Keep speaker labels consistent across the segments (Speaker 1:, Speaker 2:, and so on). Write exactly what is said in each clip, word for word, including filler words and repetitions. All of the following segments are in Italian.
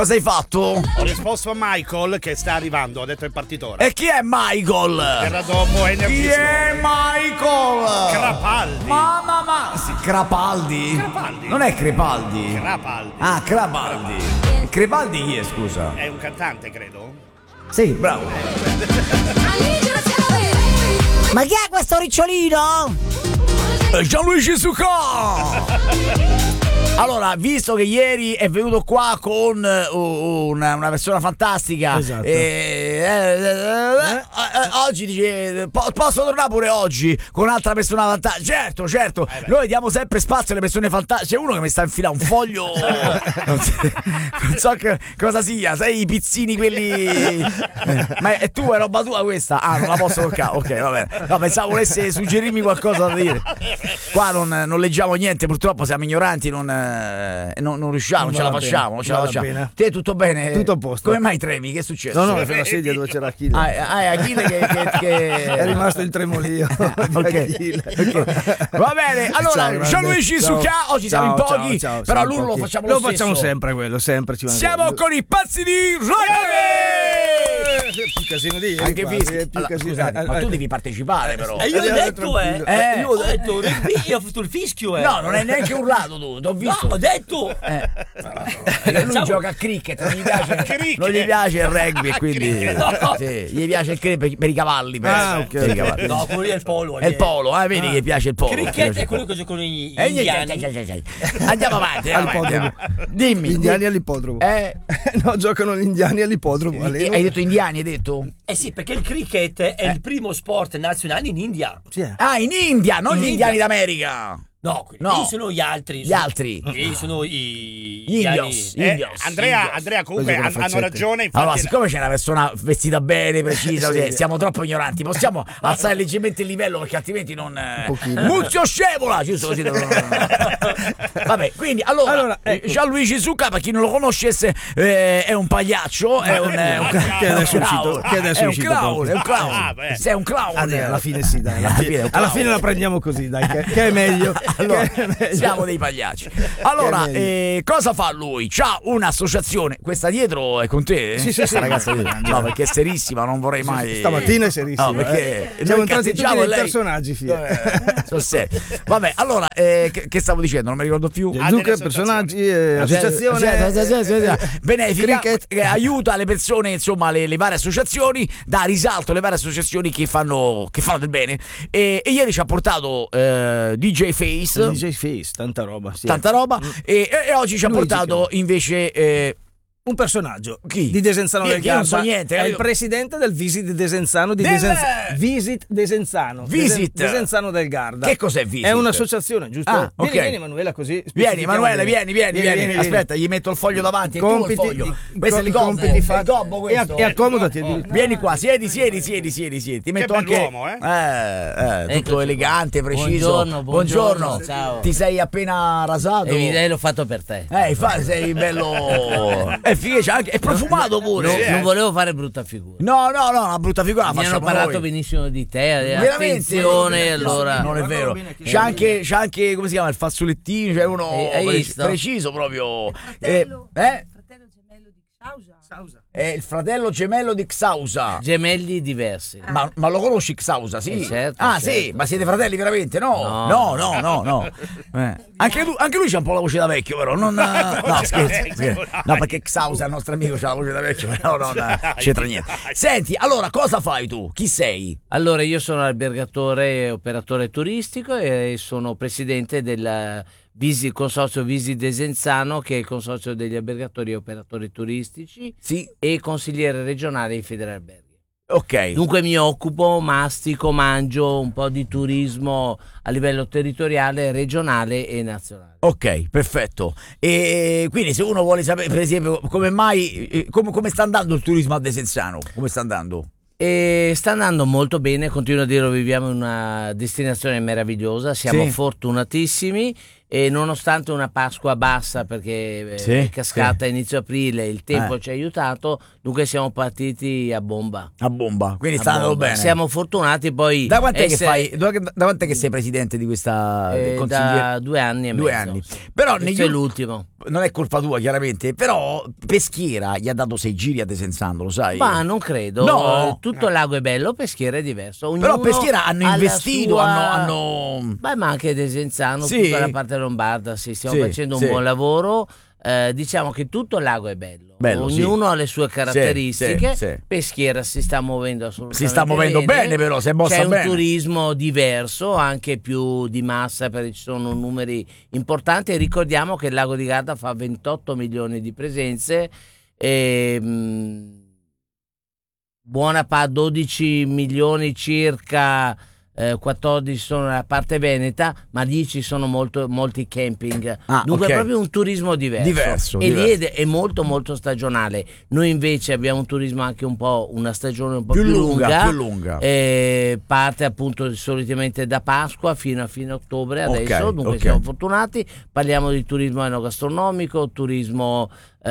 Speaker 1: Cosa hai fatto?
Speaker 2: Ho risposto a Michael che sta arrivando, ha detto il partitore.
Speaker 1: E chi è Michael?
Speaker 2: Verrà dopo Energy
Speaker 1: Chi è Michael?
Speaker 2: Crapaldi.
Speaker 1: Mamma ma sì, Crapaldi?
Speaker 2: Crapaldi.
Speaker 1: Non è Crepaldi.
Speaker 2: Crapaldi.
Speaker 1: Ah, Crapaldi. Crepaldi chi è, scusa?
Speaker 2: È un cantante, credo.
Speaker 1: Sì, bravo.
Speaker 3: Ma chi è questo ricciolino?
Speaker 1: Gianluigi Succa! Allora, visto che ieri è venuto qua con uh, una, una persona fantastica,
Speaker 4: esatto.
Speaker 1: e, eh, eh, eh, eh, oggi dice po- posso tornare pure oggi con un'altra persona fantastica. Certo, certo,
Speaker 2: eh
Speaker 1: noi diamo sempre spazio alle persone fantastiche. C'è uno che mi sta infilando un foglio, non so, non so che, cosa sia, sai i pizzini quelli. Eh, ma è tua, è roba tua questa? Ah, non la posso toccare. Ok, va bene. No, pensavo volesse suggerirmi qualcosa da dire. Qua non, non leggiamo niente, purtroppo siamo ignoranti, non, eh, non, non riusciamo, non, non ce la facciamo, non ce la facciamo. Pena. Te tutto bene?
Speaker 4: Tutto a posto.
Speaker 1: Come mai tremi? Che è successo?
Speaker 4: No, no, è una sedia dove c'era Achille.
Speaker 1: Ah, ah, è Achille che, che, che...
Speaker 4: è rimasto il tremolio.
Speaker 1: Okay. Okay. Va bene, allora Gianluigi Succa, oggi siamo in pochi, ciao, ciao, però l'uno lo facciamo lo,
Speaker 4: lo
Speaker 1: stesso.
Speaker 4: facciamo sempre quello, sempre ci
Speaker 1: siamo
Speaker 4: manca.
Speaker 1: Con i pazzi di rugby!
Speaker 4: Più casino di ieri,
Speaker 1: anche
Speaker 4: quasi,
Speaker 1: fischi.
Speaker 4: più
Speaker 1: Allora,
Speaker 4: casino.
Speaker 1: scusate, ma tu devi partecipare però.
Speaker 5: E io ho detto eh,
Speaker 1: eh.
Speaker 5: io ho detto rugby, io ho fatto il fischio eh.
Speaker 1: No, non è neanche urlato tu, t'ho visto.
Speaker 5: No, ho detto
Speaker 1: eh. Lui
Speaker 5: Ciao.
Speaker 1: gioca a cricket, non gli piace,
Speaker 2: cricket.
Speaker 1: non gli piace il rugby e quindi
Speaker 5: no.
Speaker 1: sì, gli piace il cricket per, per i cavalli per,
Speaker 4: ah, okay.
Speaker 1: per i cavalli.
Speaker 5: No, quello lì è il polo.
Speaker 1: È il polo, eh, vedi ah. che piace il polo.
Speaker 5: Cricket è quello che giocano gli
Speaker 1: eh,
Speaker 5: indiani.
Speaker 1: Andiamo avanti, andiamo. Dimmi.
Speaker 4: Gli indiani all'ippodromo.
Speaker 1: Eh.
Speaker 4: No, giocano gli indiani all'ippodromo.
Speaker 1: Hai detto indiani, hai detto?
Speaker 5: Eh sì, perché il cricket è eh. il primo sport nazionale in India.
Speaker 4: Sì.
Speaker 1: Ah, in India, non
Speaker 5: in
Speaker 1: gli
Speaker 5: India.
Speaker 1: indiani d'America.
Speaker 5: No, quelli
Speaker 1: no.
Speaker 5: sono gli altri.
Speaker 1: Gli
Speaker 5: sono,
Speaker 1: altri.
Speaker 5: Quelli sono i
Speaker 1: gli indios.
Speaker 2: Eh,
Speaker 1: indios.
Speaker 2: Andrea,
Speaker 1: indios.
Speaker 2: Andrea comunque han, hanno ragione. Infatti
Speaker 1: allora, siccome c'è una persona vestita bene, precisa, sì. siamo troppo ignoranti, possiamo alzare leggermente il livello perché altrimenti non. Muzio Scevola! Giusto così. Vabbè, quindi allora, allora ecco. Gianluigi Succa, per chi non lo conoscesse, eh, è un pagliaccio, è un, è un,
Speaker 4: che adesso è uscito, che adesso
Speaker 1: è un clown, è un clown. Ah, sei un clown.
Speaker 4: Ah, alla fine sì, dai. Alla fine, alla fine la prendiamo così, dai, che, che è meglio.
Speaker 1: Allora,
Speaker 4: che è meglio.
Speaker 1: Siamo dei pagliacci. Allora, eh, cosa fa lui? C'ha un'associazione. Questa dietro è con te?
Speaker 4: Sì, sì, sì.
Speaker 1: Ragazza dietro. No, perché è serissima, non vorrei mai.
Speaker 4: Stamattina è serissima.
Speaker 1: No, perché
Speaker 4: eh. siamo entrati tutti nei personaggi, figlia.
Speaker 1: Eh, Vabbè, allora, eh, che, che stavo dicendo? Non mi ricordo più.
Speaker 4: Zucca, personaggi, eh, associazione
Speaker 1: benefica che aiuta le persone, insomma, le, le varie associazioni, dà risalto alle varie associazioni che fanno, che fanno del bene. E, e ieri ci ha portato eh, D J Face.
Speaker 4: D J Face, tanta roba. Sì.
Speaker 1: Tanta roba. Mm. E, e oggi ci ha
Speaker 4: Luigi
Speaker 1: portato invece. Eh,
Speaker 4: un personaggio
Speaker 1: Chi?
Speaker 4: di Desenzano del Garda.
Speaker 1: Non so niente.
Speaker 4: È
Speaker 1: io...
Speaker 4: il presidente del Visit di Desenzano di
Speaker 1: Del...
Speaker 4: Desenzano. Visit Desenzano.
Speaker 1: Visit
Speaker 4: Desenzano del Garda.
Speaker 1: Che cos'è Visit?
Speaker 4: È un'associazione, giusto?
Speaker 1: Ah,
Speaker 4: vieni,
Speaker 1: okay.
Speaker 4: vieni Emanuela così.
Speaker 1: Vieni Emanuela, vieni, vieni, vieni, vieni. Aspetta, gli metto il foglio davanti.
Speaker 4: Compiti,
Speaker 1: il foglio. Questo è il
Speaker 4: compiti
Speaker 1: gobbo.
Speaker 4: E, e accomodati.
Speaker 1: Oh. Vieni qua, siedi, siedi, siedi, siedi, siedi. Ti metto anche
Speaker 2: eh?
Speaker 1: Eh, eh, tutto elegante, preciso.
Speaker 5: Buongiorno, buongiorno, buongiorno. Ciao.
Speaker 1: Ti sei appena rasato?
Speaker 5: E l'ho fatto per te.
Speaker 1: Eh, infatti sei bello. È figo, c'è anche profumato pure.
Speaker 5: No,
Speaker 1: eh.
Speaker 5: Non volevo fare brutta figura.
Speaker 1: No, no, no, una brutta figura la
Speaker 5: Mi hanno
Speaker 1: facciamo
Speaker 5: parlato
Speaker 1: noi.
Speaker 5: benissimo di te. Attenzione, allora.
Speaker 1: Non è vero. C'è anche, c'è anche, come si chiama, il fazzolettino, c'è uno
Speaker 5: eh,
Speaker 1: pre- preciso proprio. Eh, eh? È il fratello gemello di Xausa.
Speaker 5: Gemelli diversi.
Speaker 1: Ma, ma lo conosci Xausa? Sì.
Speaker 5: Eh certo,
Speaker 1: ah,
Speaker 5: certo.
Speaker 1: sì, ma siete fratelli veramente? No, no, no, no, no. Eh. Anche, lui, anche lui c'ha un po' la voce da vecchio, però. Non, no, scherzo, scherzo. No, perché Xausa, il nostro amico, c'ha la voce da vecchio, però non c'entra niente. Senti, allora, cosa fai tu? Chi sei?
Speaker 5: Allora, io sono albergatore e operatore turistico e sono presidente del Visi, consorzio Visi Desenzano, che è il consorzio degli albergatori e operatori turistici,
Speaker 1: sì.
Speaker 5: E consigliere regionale di Federalberghi.
Speaker 1: Ok.
Speaker 5: Dunque mi occupo, mastico, mangio un po' di turismo a livello territoriale, regionale e nazionale.
Speaker 1: Ok, perfetto. E quindi se uno vuole sapere, per esempio, come mai, come, come sta andando il turismo a Desenzano? Come sta andando?
Speaker 5: E sta andando molto bene, continuo a dirlo, viviamo in una destinazione meravigliosa, siamo
Speaker 1: sì.
Speaker 5: fortunatissimi e nonostante una Pasqua bassa perché
Speaker 1: Sì,
Speaker 5: è cascata a
Speaker 1: sì.
Speaker 5: inizio aprile, il tempo
Speaker 1: Eh.
Speaker 5: ci ha aiutato, dunque siamo partiti a bomba.
Speaker 1: A bomba, quindi
Speaker 5: A
Speaker 1: sta andando
Speaker 5: bomba.
Speaker 1: bene.
Speaker 5: Siamo fortunati poi.
Speaker 1: Da quant'è che
Speaker 5: essere-
Speaker 1: fai? Da, da quant'è che sei presidente di questa
Speaker 5: Eh,
Speaker 1: consigliere?
Speaker 5: da due anni e
Speaker 1: Due
Speaker 5: mezzo.
Speaker 1: anni. Però
Speaker 5: Questo
Speaker 1: negli
Speaker 5: è
Speaker 1: ul-
Speaker 5: l'ultimo.
Speaker 1: Non è colpa tua, chiaramente, però Peschiera gli ha dato sei giri a Desenzano, lo sai?
Speaker 5: Ma non credo.
Speaker 1: No.
Speaker 5: Tutto il lago è bello, Peschiera è diverso. Ognuno
Speaker 1: Però Peschiera hanno
Speaker 5: ha la
Speaker 1: investito,
Speaker 5: sua-
Speaker 1: hanno, hanno...
Speaker 5: Beh, ma anche Desenzano,
Speaker 1: Sì.
Speaker 5: tutta la parte lombarda, sì, stiamo
Speaker 1: Sì,
Speaker 5: facendo un
Speaker 1: sì.
Speaker 5: buon lavoro. Eh, diciamo che tutto il lago è bello,
Speaker 1: Bello, sì.
Speaker 5: ognuno ha le sue caratteristiche.
Speaker 1: sì, sì.
Speaker 5: Peschiera si sta muovendo assolutamente
Speaker 1: Si sta muovendo bene, però, si è mossa
Speaker 5: c'è
Speaker 1: bene.
Speaker 5: un turismo diverso, anche più di massa, perché ci sono numeri importanti. E ricordiamo che il lago di Garda fa ventotto milioni di presenze e mh, buona pa dodici milioni circa, eh, quattordici sono nella parte veneta, ma dieci sono molto, molti camping.
Speaker 1: Ah,
Speaker 5: Dunque
Speaker 1: ok.
Speaker 5: è proprio un turismo diverso,
Speaker 1: Diverso,
Speaker 5: e lì
Speaker 1: diverso.
Speaker 5: è, è molto molto stagionale. Noi invece abbiamo un turismo anche un po', una stagione un po'
Speaker 1: Più
Speaker 5: più,
Speaker 1: lunga, più lunga.
Speaker 5: eh, parte appunto solitamente da Pasqua fino a fine ottobre adesso,
Speaker 1: Ok,
Speaker 5: dunque
Speaker 1: ok.
Speaker 5: siamo fortunati. Parliamo di turismo enogastronomico, turismo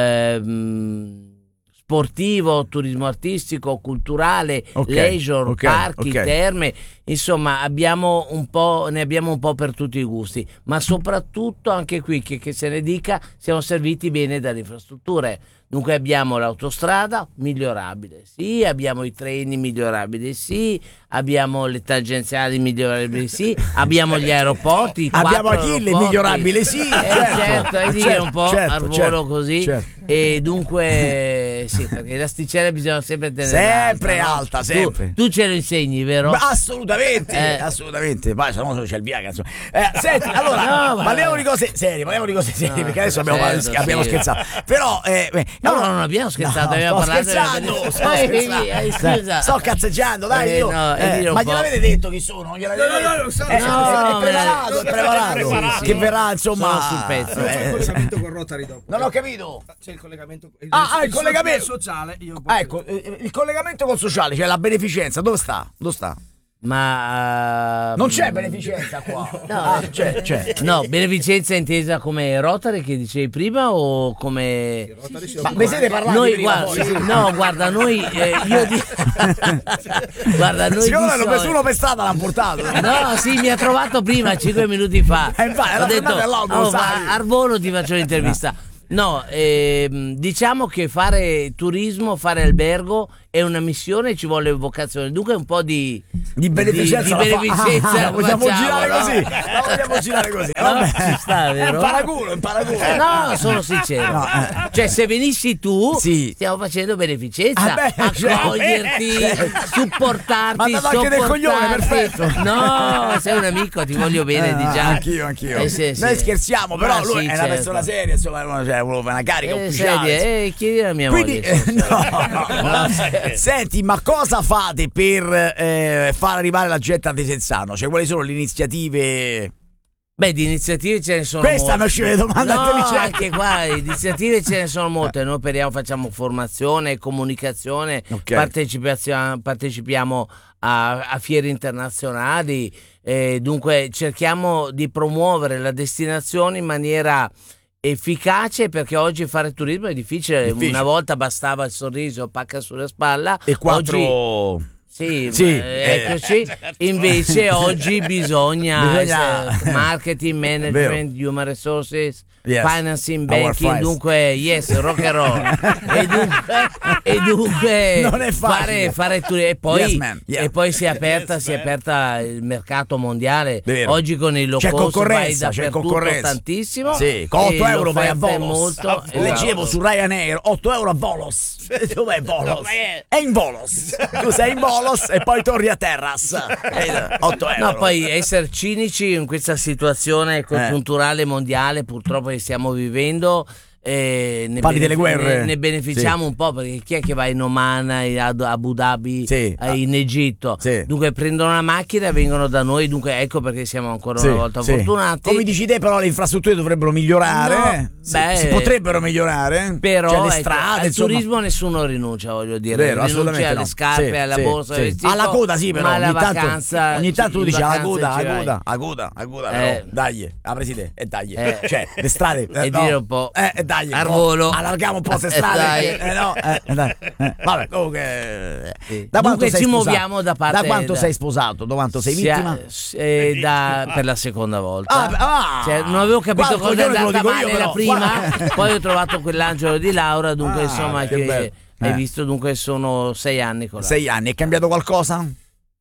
Speaker 5: ehm, sportivo, turismo artistico, culturale,
Speaker 1: Ok,
Speaker 5: leisure,
Speaker 1: ok,
Speaker 5: parchi,
Speaker 1: ok.
Speaker 5: terme, insomma abbiamo un po', ne abbiamo un po' per tutti i gusti, ma soprattutto anche qui, che, che se ne dica, siamo serviti bene dalle infrastrutture. Dunque abbiamo l'autostrada migliorabile, sì, abbiamo i treni migliorabili, sì, abbiamo le tangenziali migliorabili, sì, abbiamo gli aeroporti, i
Speaker 1: Abbiamo
Speaker 5: quattro
Speaker 1: Achille
Speaker 5: aeroporti.
Speaker 1: migliorabile, sì,
Speaker 5: Eh,
Speaker 1: certo,
Speaker 5: certo, e dire
Speaker 1: certo,
Speaker 5: un po'
Speaker 1: certo,
Speaker 5: al volo
Speaker 1: certo,
Speaker 5: così,
Speaker 1: certo.
Speaker 5: e dunque sì, perché l'asticella bisogna sempre tenere
Speaker 1: Sempre
Speaker 5: alta, no?
Speaker 1: alta,
Speaker 5: Tu-
Speaker 1: sempre.
Speaker 5: Tu, ce lo insegni, vero?
Speaker 1: Ma assolutamente,
Speaker 5: Eh.
Speaker 1: assolutamente. Poi se no c'è il Biaga, insomma. Eh, senti, allora,
Speaker 5: No, ma-
Speaker 1: parliamo di cose serie, parliamo di cose serie,
Speaker 5: No,
Speaker 1: perché adesso abbiamo,
Speaker 5: certo,
Speaker 1: abbiamo
Speaker 5: sì.
Speaker 1: scherzato. Però, eh, beh,
Speaker 5: No,
Speaker 1: allora-
Speaker 5: non abbiamo scherzato,
Speaker 1: No,
Speaker 5: abbiamo
Speaker 1: sto
Speaker 5: parlato
Speaker 1: scherzando,
Speaker 5: delle-
Speaker 1: sto
Speaker 5: Eh,
Speaker 1: scherzando.
Speaker 5: eh, scusa.
Speaker 1: Sto cazzeggiando, dai,
Speaker 5: Eh,
Speaker 1: io.
Speaker 5: no, e
Speaker 1: eh,
Speaker 5: dire un
Speaker 1: ma
Speaker 5: po'.
Speaker 1: gliel'avete detto chi sono? Non gliel'avete detto?
Speaker 4: no, no, lo so,
Speaker 1: Eh,
Speaker 4: lo so,
Speaker 5: no,
Speaker 1: è
Speaker 5: me
Speaker 1: preparato,
Speaker 5: l'ha-
Speaker 1: è preparato.
Speaker 5: Sì, sì.
Speaker 1: Che verrà, insomma,
Speaker 5: Sono sul pezzo.
Speaker 1: eh,
Speaker 4: C'è il collegamento con Rotary dopo.
Speaker 1: non ho capito.
Speaker 4: C'è il collegamento. Il,
Speaker 1: Ah, ah, il
Speaker 4: so-
Speaker 1: collegamento.
Speaker 4: sociale. Io
Speaker 1: Ah, ecco, eh, il collegamento col sociale, cioè la beneficenza, dove sta? Dove sta?
Speaker 5: Ma
Speaker 1: Non c'è beneficenza qua.
Speaker 5: No,
Speaker 1: Ah, c'è, c'è.
Speaker 5: No, beneficenza intesa come Rotary che dicevi prima o come
Speaker 4: Rotary si
Speaker 1: Ma
Speaker 4: occupa
Speaker 1: vi siete
Speaker 4: anche-
Speaker 1: parlati
Speaker 5: noi
Speaker 1: prima
Speaker 5: guarda,
Speaker 1: voi?
Speaker 5: no, guarda, noi eh, io di guarda, noi
Speaker 1: Secondo me
Speaker 5: di
Speaker 1: l'ho preso
Speaker 5: solito-
Speaker 1: uno per strada, l'hanno portato.
Speaker 5: No, sì, mi ha trovato prima, cinque minuti fa.
Speaker 1: Eh, infatti, era
Speaker 5: Ho detto,
Speaker 1: tornato all'auto,
Speaker 5: "Oh,
Speaker 1: sai."
Speaker 5: ma Arvolo ti faccio l'intervista. No, ehm, diciamo che fare turismo, fare albergo è una missione, ci vuole vocazione. Dunque un po' di
Speaker 1: Di beneficenza,
Speaker 5: di,
Speaker 1: la
Speaker 5: di
Speaker 1: fa-
Speaker 5: beneficenza
Speaker 1: Ah, la vogliamo
Speaker 5: facciamo,
Speaker 1: girare
Speaker 5: no?
Speaker 1: così, la vogliamo girare così.
Speaker 5: No,
Speaker 1: Vabbè.
Speaker 5: ci sta, vero?
Speaker 1: È un paraculo, è un paraculo.
Speaker 5: No, sono sincero.
Speaker 1: No, eh.
Speaker 5: Cioè, se venissi tu,
Speaker 1: Sì.
Speaker 5: stiamo facendo beneficenza,
Speaker 1: Ah, beh,
Speaker 5: accoglierti,
Speaker 1: cioè,
Speaker 5: supportarti.
Speaker 1: Ma ha dato anche del coglione,
Speaker 5: sopportarti.
Speaker 1: perfetto.
Speaker 5: No, sei un amico, ti voglio bene
Speaker 1: Eh,
Speaker 5: di già.
Speaker 1: Anch'io, anch'io.
Speaker 5: Eh, sì, sì.
Speaker 1: Noi scherziamo, però
Speaker 5: Ma
Speaker 1: lui
Speaker 5: sì,
Speaker 1: è una
Speaker 5: certo.
Speaker 1: persona seria, insomma, uno, cioè, uno fa una carica
Speaker 5: Eh,
Speaker 1: ufficiale.
Speaker 5: senti, eh, chiedi alla mia
Speaker 1: Quindi,
Speaker 5: moglie.
Speaker 1: eh,
Speaker 5: insomma.
Speaker 1: no. Senti, ma cosa fate per eh, far arrivare la gente a Desenzano? Cioè, quali sono le iniziative?
Speaker 5: Beh, di iniziative ce ne sono
Speaker 1: Questa
Speaker 5: molte.
Speaker 1: mi usciva le domande
Speaker 5: No,
Speaker 1: intelligenti.
Speaker 5: anche qua iniziative ce ne sono molte. Noi operiamo, facciamo formazione, comunicazione,
Speaker 1: Ok.
Speaker 5: partecipazio- partecipiamo a, a fiere internazionali, eh, dunque cerchiamo di promuovere la destinazione in maniera efficace, perché oggi fare turismo è difficile.
Speaker 1: Difficile.
Speaker 5: Una volta bastava il sorriso, pacca sulla spalla.
Speaker 1: E quattro...
Speaker 5: Oggi, sì,
Speaker 1: Sì,
Speaker 5: eh, eccoci. Invece oggi bisogna,
Speaker 1: Bisogna-
Speaker 5: essere marketing, management, human resources,
Speaker 1: Yes.
Speaker 5: financing,
Speaker 1: Our
Speaker 5: banking,
Speaker 1: fries.
Speaker 5: dunque yes, rock and roll. e dunque, e dunque
Speaker 1: Non è facile.
Speaker 5: fare, fare tu- e poi,
Speaker 1: Yes, man. Yeah.
Speaker 5: e poi si è aperta,
Speaker 2: Yes,
Speaker 5: si è
Speaker 2: man.
Speaker 5: aperta il mercato mondiale.
Speaker 1: Vero.
Speaker 5: Oggi con il low
Speaker 1: C'è
Speaker 5: cost vai
Speaker 1: concorrenza, c'è
Speaker 5: dappertutto
Speaker 1: concorrenza.
Speaker 5: tantissimo.
Speaker 1: Sì, con
Speaker 5: e
Speaker 1: otto euro vai a
Speaker 5: l'offerta è
Speaker 1: Volos.
Speaker 5: molto-
Speaker 1: Ah,
Speaker 5: esatto.
Speaker 1: Leggevo su Ryanair, otto euro a Volos. Dov'è Volos?
Speaker 2: Dov'è?
Speaker 1: È in Volos. Tu sei in Volos e poi torni a Terras. otto euro.
Speaker 5: No, poi essere cinici in questa situazione congiunturale mondiale purtroppo che stiamo vivendo, E ne
Speaker 1: Parli delle
Speaker 5: benef-
Speaker 1: guerre.
Speaker 5: ne, ne beneficiamo
Speaker 1: Sì.
Speaker 5: un po', perché chi è che va in Oman, ad Abu Dhabi,
Speaker 1: Sì.
Speaker 5: eh, in Egitto?
Speaker 1: Sì.
Speaker 5: Dunque prendono una macchina e vengono da noi, dunque ecco perché siamo ancora
Speaker 1: Sì,
Speaker 5: una volta
Speaker 1: sì.
Speaker 5: fortunati.
Speaker 1: Come dici te, però le infrastrutture dovrebbero migliorare.
Speaker 5: No,
Speaker 1: si,
Speaker 5: beh,
Speaker 1: si potrebbero migliorare.
Speaker 5: Però
Speaker 1: cioè, le
Speaker 5: ecco,
Speaker 1: strade,
Speaker 5: al
Speaker 1: insomma.
Speaker 5: turismo nessuno rinuncia, voglio dire.
Speaker 1: Vero,
Speaker 5: Rinuncia
Speaker 1: assolutamente
Speaker 5: alle
Speaker 1: no.
Speaker 5: scarpe,
Speaker 1: Sì,
Speaker 5: alla
Speaker 1: sì,
Speaker 5: borsa,
Speaker 1: sì.
Speaker 5: al vestito,
Speaker 1: alla coda sì, però
Speaker 5: ma alla
Speaker 1: ogni tanto,
Speaker 5: vacanza,
Speaker 1: ogni tanto tu
Speaker 5: in
Speaker 1: dici alla
Speaker 5: vacanza
Speaker 1: coda,
Speaker 5: ci
Speaker 1: alla
Speaker 5: vai.
Speaker 1: coda, alla coda, alla coda,
Speaker 5: Eh.
Speaker 1: però dai, apri te e dai.
Speaker 5: Eh.
Speaker 1: Cioè, le strade
Speaker 5: E
Speaker 1: no.
Speaker 5: dire un po'.
Speaker 1: Eh, e dai,
Speaker 5: Al
Speaker 1: no.
Speaker 5: volo.
Speaker 1: Allarghiamo un po' queste
Speaker 5: Eh,
Speaker 1: strade.
Speaker 5: dai.
Speaker 1: Eh, no, eh, dai. Eh, vabbè, comunque eh,
Speaker 5: Sì.
Speaker 1: da quanto
Speaker 5: Dunque
Speaker 1: sei
Speaker 5: ci
Speaker 1: sposato?
Speaker 5: muoviamo da parte
Speaker 1: Da quanto
Speaker 5: da-
Speaker 1: sei sposato? Da quanto sei
Speaker 5: Sia-
Speaker 1: vittima?
Speaker 5: eh, da- per la seconda volta.
Speaker 1: Ah, ah.
Speaker 5: Cioè, non avevo capito
Speaker 1: Guarda,
Speaker 5: cosa è
Speaker 1: coglione, te lo
Speaker 5: andata
Speaker 1: dico io,
Speaker 5: male
Speaker 1: però.
Speaker 5: la prima,
Speaker 1: Guarda.
Speaker 5: poi ho trovato quell'angelo di Laura, dunque
Speaker 1: Ah,
Speaker 5: insomma
Speaker 1: che
Speaker 5: che,
Speaker 1: bello.
Speaker 5: hai
Speaker 1: Eh.
Speaker 5: visto, dunque sono sei anni con la...
Speaker 1: Sei anni, è cambiato qualcosa?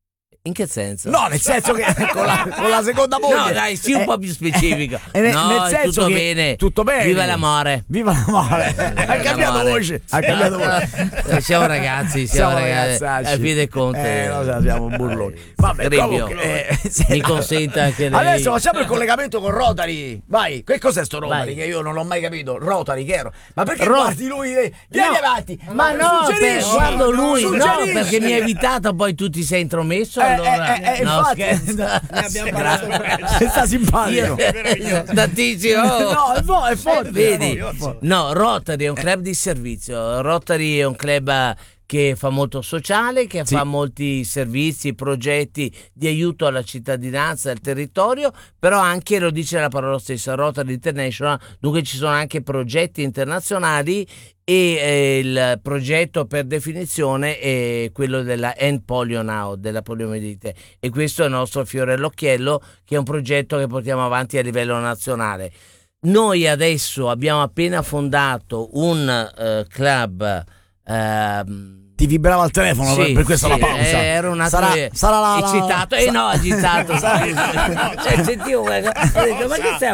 Speaker 5: In che senso?
Speaker 1: No, nel senso che con la, con la seconda moglie.
Speaker 5: No, dai, sii un
Speaker 1: Eh,
Speaker 5: po' più specifico.
Speaker 1: eh, nel-
Speaker 5: No,
Speaker 1: nel
Speaker 5: è
Speaker 1: senso
Speaker 5: tutto
Speaker 1: che-
Speaker 5: bene.
Speaker 1: tutto bene.
Speaker 5: Viva l'amore.
Speaker 1: Viva l'amore. Ha cambiato
Speaker 5: l'amore.
Speaker 1: voce. Ha cambiato voce.
Speaker 5: Eh, siamo ragazzi, siamo, ragazzi.
Speaker 1: ragazzacci.
Speaker 5: A fine conte.
Speaker 1: Eh, no, siamo burloni. Vabbè,
Speaker 5: Scrivio.
Speaker 1: comunque, eh, sì.
Speaker 5: Mi consenta anche lei.
Speaker 1: Adesso facciamo il collegamento con Rotary. Vai, che cos'è sto Rotary?
Speaker 5: Vai.
Speaker 1: Che io non l'ho mai capito. Rotary, che ero? Ma perché
Speaker 5: Ro-
Speaker 1: guardi lui? eh, Vieni
Speaker 5: No.
Speaker 1: avanti.
Speaker 5: Ma no, per,
Speaker 1: Suggerisci.
Speaker 5: guardo lui, no,
Speaker 1: Suggerisci.
Speaker 5: perché mi ha evitato, poi tu ti sei intromesso,
Speaker 1: Eh,
Speaker 5: allora...
Speaker 1: eh, eh,
Speaker 5: no,
Speaker 1: infatti.
Speaker 5: scherzo.
Speaker 2: Ne abbiamo parlato
Speaker 1: Se sta simpatico.
Speaker 5: Io, da tizio.
Speaker 1: No, è fo- è forte.
Speaker 5: Vedi?
Speaker 1: È forte.
Speaker 5: No, Rotary è un club di servizio. Rotary è un club eh, che fa molto sociale, che
Speaker 1: Sì.
Speaker 5: fa molti servizi, progetti di aiuto alla cittadinanza, al territorio, però anche, lo dice la parola stessa, Rotary International, dunque ci sono anche progetti internazionali e eh, il progetto per definizione è quello della End Polio Now, della poliomielite, e questo è il nostro fiore all'occhiello, che è un progetto che portiamo avanti a livello nazionale. Noi adesso abbiamo appena fondato un eh, club ehm,
Speaker 1: Ti vibrava il telefono
Speaker 5: sì,
Speaker 1: per questa
Speaker 5: sì,
Speaker 1: la pausa.
Speaker 5: eh, ero un attimo
Speaker 1: sarà, sarà la, la-
Speaker 5: eccitato, eh no, agitato. Cioè, sentivo quella cosa, ho detto, ma che stai a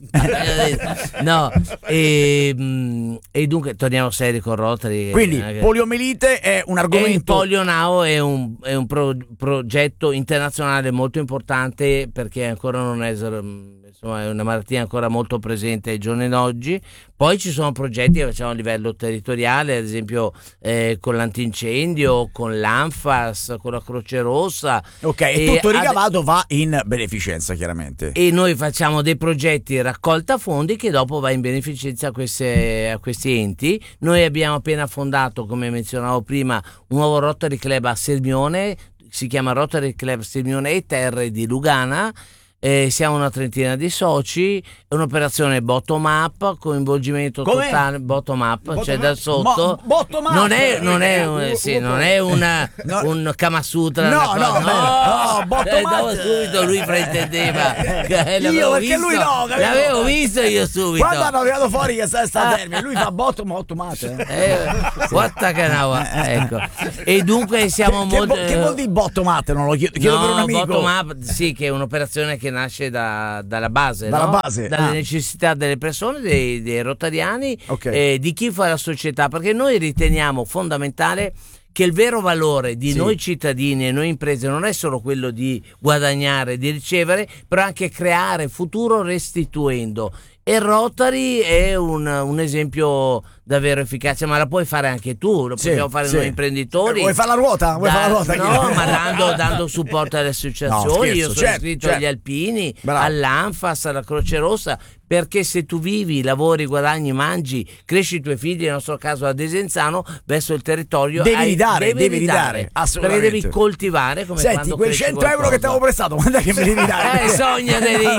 Speaker 5: fare? No, e, mm, e dunque torniamo seri con Rotary.
Speaker 1: Quindi
Speaker 5: Eh,
Speaker 1: poliomielite è un
Speaker 5: e il
Speaker 1: argomento.
Speaker 5: Polio Now è un, è un pro- progetto internazionale molto importante, perché ancora non è, insomma, è una malattia ancora molto presente ai giorni d'oggi. Poi ci sono progetti che facciamo a livello territoriale, ad esempio eh, con l'antincendio, con l'Anfas, con la Croce Rossa.
Speaker 1: Ok, e
Speaker 5: E
Speaker 1: tutto il
Speaker 5: ad-
Speaker 1: ricavato va in beneficenza, chiaramente.
Speaker 5: E noi facciamo dei progetti raccolta fondi che dopo va in beneficenza a, queste- a questi enti. Noi abbiamo appena fondato, come menzionavo prima, un nuovo Rotary Club a Sirmione, si chiama Rotary Club Sirmione e Terre di Lugana. Eh, siamo una trentina di soci, è un'operazione bottom up, coinvolgimento
Speaker 1: Come?
Speaker 5: totale bottom up,
Speaker 1: Bottom
Speaker 5: cioè
Speaker 1: up?
Speaker 5: da sotto.
Speaker 1: Mo- bottom up?
Speaker 5: Non è, non è, un,
Speaker 1: Eh,
Speaker 5: sì, non è una,
Speaker 1: No.
Speaker 5: un Kama Sutra,
Speaker 1: No,
Speaker 5: una cosa-
Speaker 1: no, no, bottom
Speaker 5: Eh, dopo
Speaker 1: up.
Speaker 5: subito lui fraintendeva. Che
Speaker 1: Io,
Speaker 5: l'avevo
Speaker 1: perché lui
Speaker 5: visto,
Speaker 1: no, capito?
Speaker 5: l'avevo visto io subito.
Speaker 1: Quando hanno tirato fuori che sta sta
Speaker 5: Ah.
Speaker 1: termine, lui fa bottom automate.
Speaker 5: Eh, what the canawa, ecco. E dunque siamo
Speaker 1: che,
Speaker 5: molto.
Speaker 1: che, che vuol dire bottom up? Non lo chiedo, chiedo
Speaker 5: no,
Speaker 1: per un amico.
Speaker 5: bottom up, sì, che è un'operazione che nasce da- dalla base,
Speaker 1: Dalla
Speaker 5: no?
Speaker 1: base,
Speaker 5: dalle
Speaker 1: ah.
Speaker 5: necessità delle persone, dei, dei rotariani,
Speaker 1: Ok.
Speaker 5: e di chi fa la società, perché noi riteniamo fondamentale che il vero valore di
Speaker 1: Sì.
Speaker 5: noi cittadini e noi imprese non è solo quello di guadagnare, di ricevere, però anche creare futuro restituendo. E Rotary è un, un esempio davvero efficace, ma la puoi fare anche tu, lo
Speaker 1: Sì,
Speaker 5: possiamo fare
Speaker 1: sì.
Speaker 5: noi imprenditori.
Speaker 1: Vuoi fare la ruota? Vuoi
Speaker 5: Da-
Speaker 1: fare la ruota?
Speaker 5: No, ma dando, dando supporto alle associazioni.
Speaker 1: No, scherzo,
Speaker 5: Io sono
Speaker 1: certo,
Speaker 5: iscritto
Speaker 1: certo.
Speaker 5: agli Alpini,
Speaker 1: Bravo.
Speaker 5: all'Anfas, alla Croce Rossa, perché se tu vivi, lavori, guadagni, mangi, cresci i tuoi figli, nel nostro caso a Desenzano, verso il territorio
Speaker 1: Devi
Speaker 5: hai-
Speaker 1: ridare, devi ridare, assolutamente.
Speaker 5: perché devi coltivare come
Speaker 1: Senti,
Speaker 5: quando
Speaker 1: quei
Speaker 5: cresci
Speaker 1: cento euro che ti avevo
Speaker 5: qualcosa.
Speaker 1: prestato, quando è che me li ridai?
Speaker 5: Eh, sogna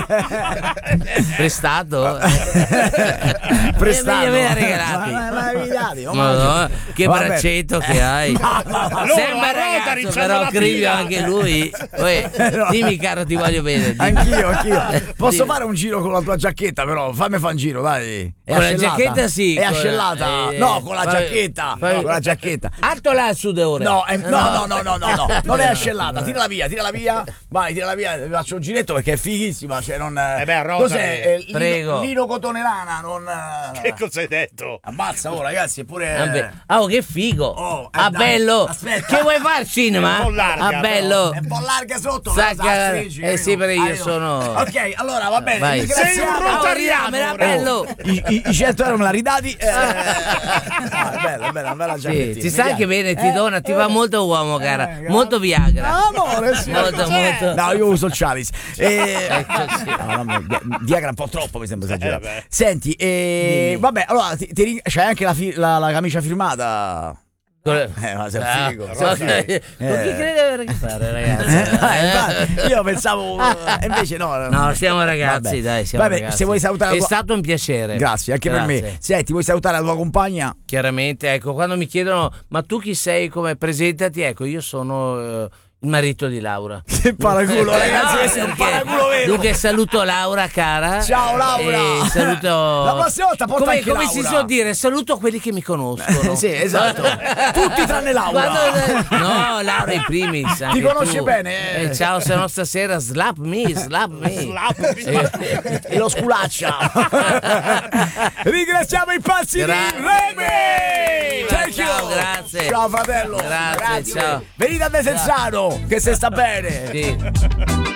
Speaker 5: di prestato?
Speaker 1: Prestato.
Speaker 5: Me li aveva regalati.
Speaker 1: Ma, ma, ma, ridati, oh,
Speaker 5: Madonna, che
Speaker 1: Vabbè.
Speaker 5: braccetto che hai.
Speaker 2: Loro,
Speaker 5: Sembra
Speaker 2: a
Speaker 5: ragazzo,
Speaker 2: Rotary c'hanno
Speaker 5: però
Speaker 2: la
Speaker 5: Crivio
Speaker 2: pila.
Speaker 5: anche lui. Uè,
Speaker 1: No.
Speaker 5: dimmi caro, ti voglio bene. dimmi.
Speaker 1: Anch'io, anch'io. Posso
Speaker 5: Dimmi.
Speaker 1: fare un giro con la tua giacchetta, però fammi fare un giro, dai. È
Speaker 5: Con la
Speaker 1: ascellata?
Speaker 5: giacchetta sì,
Speaker 1: È
Speaker 5: con-
Speaker 1: ascellata.
Speaker 5: eh,
Speaker 1: no, con la
Speaker 5: fai-
Speaker 1: giacchetta.
Speaker 5: fai-
Speaker 1: Con la giacchetta.
Speaker 5: Alto là su de ore.
Speaker 1: No, è- no, no, no, no, no, no, non è ascellata. Tirala via, tirala via. Vai, tirala via. Vi faccio un giretto perché è fighissima. Cioè, non.
Speaker 2: Eh beh, Rotary.
Speaker 1: Cos'è? Eh, Lino-
Speaker 5: Prego.
Speaker 1: Lino Cotonerana, non. eh,
Speaker 2: Che cosa hai detto?
Speaker 1: Ammazza, oh, ragazzi, è pure.
Speaker 5: Vabbè. Oh, che figo.
Speaker 1: Oh, eh,
Speaker 5: ah,
Speaker 1: dai,
Speaker 5: bello.
Speaker 1: aspetta.
Speaker 5: Che vuoi fare al cinema?
Speaker 2: È un po' larga,
Speaker 5: ah, bello.
Speaker 1: È un po' larga sotto,
Speaker 5: Sa
Speaker 1: però sa,
Speaker 5: che-
Speaker 1: stringi,
Speaker 5: eh
Speaker 1: capito?
Speaker 5: sì, perché io
Speaker 1: Ah,
Speaker 5: sono-
Speaker 1: Ok, allora va bene.
Speaker 5: Vai.
Speaker 1: ringraziamo-
Speaker 2: Sei un
Speaker 5: Oh, spariamo, era bello.
Speaker 1: I, i, i cento euro me l'ha ridati. Eh, ah, bella, bella, bella
Speaker 5: Sì, ti sai che bene, ti
Speaker 1: Eh,
Speaker 5: dona, ti
Speaker 1: eh,
Speaker 5: va molto uomo, cara.
Speaker 1: eh,
Speaker 5: Molto Viagra.
Speaker 1: No, amore, sì.
Speaker 5: Molto, molto.
Speaker 1: No, io uso il Chavis. Eh,
Speaker 5: Ecco, sì.
Speaker 1: no, no, Viagra un po' troppo, mi sembra esagerato.
Speaker 2: Eh, beh.
Speaker 1: Senti, eh,
Speaker 5: Dimmi.
Speaker 1: vabbè, allora ti, ti ring- c'hai anche la, fi- la, la camicia firmata. Eh, ma sei un
Speaker 5: Ah,
Speaker 1: figo,
Speaker 5: ma
Speaker 1: sei un
Speaker 5: chi
Speaker 1: figo. Eh.
Speaker 5: crede avere a che fare, ragazzi?
Speaker 1: Eh, infatti, io pensavo, eh, invece no.
Speaker 5: No, siamo ragazzi,
Speaker 1: Vabbè.
Speaker 5: dai, siamo
Speaker 1: Vabbè,
Speaker 5: ragazzi.
Speaker 1: se vuoi salutare la
Speaker 5: È
Speaker 1: tua-
Speaker 5: stato un piacere.
Speaker 1: Grazie, anche per me.
Speaker 5: Grazie.
Speaker 1: Senti, vuoi salutare la tua compagna?
Speaker 5: Chiaramente, ecco, quando mi chiedono "Ma tu chi sei? Come presentati?" Ecco, io sono eh, il marito di Laura.
Speaker 1: Che paraculo, ragazzi,
Speaker 5: No,
Speaker 1: questo è un
Speaker 5: perché-
Speaker 1: paraculo vero.
Speaker 5: Dunque saluto Laura, cara.
Speaker 1: Ciao, Laura.
Speaker 5: E saluto
Speaker 1: La prossima volta porta
Speaker 5: come,
Speaker 1: anche
Speaker 5: come
Speaker 1: Laura.
Speaker 5: si suol dire, saluto quelli che mi conoscono.
Speaker 1: Sì, esatto. Tutti tranne Laura.
Speaker 5: Quando- no, Laura in primis. anche
Speaker 1: conosce
Speaker 5: tu.
Speaker 1: bene, eh.
Speaker 5: Eh, ciao, se no stasera slap me, slap me.
Speaker 2: Slap me.
Speaker 1: E lo sculaccia. Ringraziamo i pazzi
Speaker 5: Grazie.
Speaker 1: di Remy. Thank you.
Speaker 5: Ciao, grazie.
Speaker 1: Ciao fratello.
Speaker 5: Grazie, ciao.
Speaker 1: Venite a Desenzano che se sta bene.
Speaker 5: Sì.